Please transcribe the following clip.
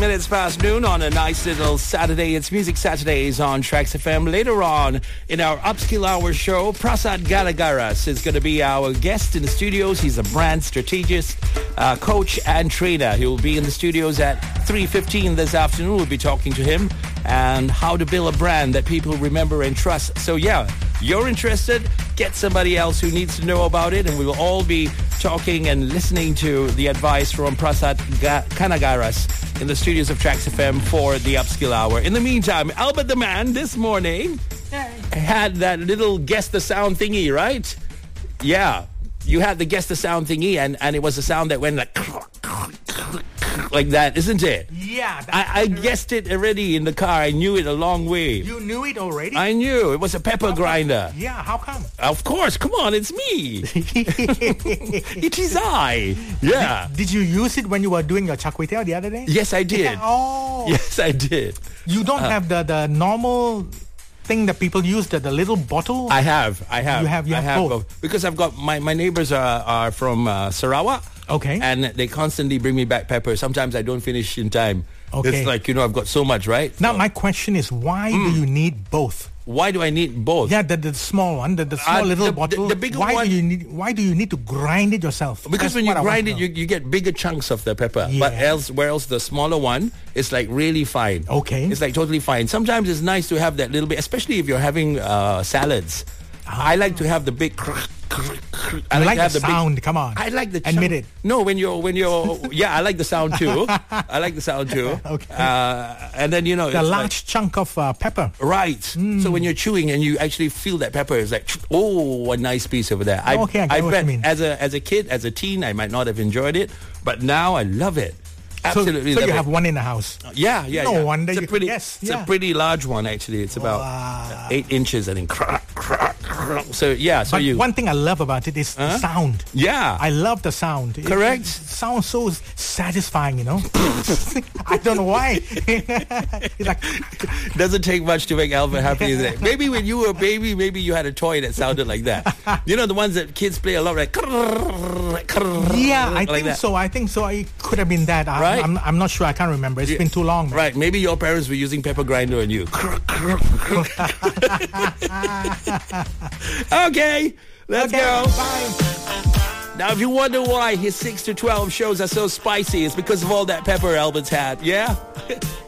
minutes past noon on a nice little Saturday. It's Music Saturdays on Tracks FM. Later on in our Upskill Hour show, Prasad Galagaras is going to be our guest in the studios. He's a brand strategist, coach and trainer. He will be in the studios at 3:15 this afternoon. We'll be talking to him and how to build a brand that people remember and trust. So yeah, you're interested, get somebody else who needs to know about it, and we will all be talking and listening to the advice from Prasad Kanagaras in the studios of Tracks FM for the Upskill Hour. In the meantime, Albert the Man this morning had that little guess the sound thingy, right? Yeah, you had the guess the sound thingy, and it was a sound that went like that, isn't it? Yeah. I guessed it already in the car. I knew it a long way. You knew it already? I knew. It was a pepper grinder. Yeah, how come? Of course. Come on, it's me. It is I. Yeah. Did you use it when you were doing your char kway teow the other day? Yes, I did. Yeah. Oh. Yes, I did. You don't have the normal thing that people use, the little bottle? I have. You have both. Because I've got my neighbors are from Sarawak. Okay. And they constantly bring me back pepper. Sometimes I don't finish in time. Okay. It's like, I've got so much, right? Now, my question is, why do you need both? Why do I need both? Yeah, the small one, the small little bottle. The bigger why one. Why do you need to grind it yourself? Because That's when you what I grind want it, to know. you get bigger chunks of the pepper. Yeah. But whereas the smaller one is like really fine. Okay. It's like totally fine. Sometimes it's nice to have that little bit, especially if you're having salads. I like to have the big. I like the sound. Come on. I like the. Admit it. No, when you're. Yeah, I like the sound too. I like the sound too. Okay. And then the large chunk of pepper. Right. So when you're chewing and you actually feel that pepper, it's like, a nice piece over there. I get what bet you mean. as a kid, as a teen, I might not have enjoyed it, but now I love it. Absolutely. So love you it. have one in the house. Yeah. No wonder it's you a pretty, yes. It's a pretty large one actually. It's about 8 inches, I think. So yeah. So But one thing I love about it is the sound. Yeah. I love the sound. Correct. It sounds so satisfying, I don't know why. It's like, doesn't take much to make Albert happy, is it? Maybe when you were a baby, maybe you had a toy that sounded like that. The ones that kids play a lot, like yeah, I like think so. It could have been that. Right? I'm not sure. I can't remember. It's been too long. Man. Right. Maybe your parents were using pepper grinder on you. Okay, let's go. Bye. Now, if you wonder why his 6 to 12 shows are so spicy, it's because of all that pepper Albert's had. Yeah?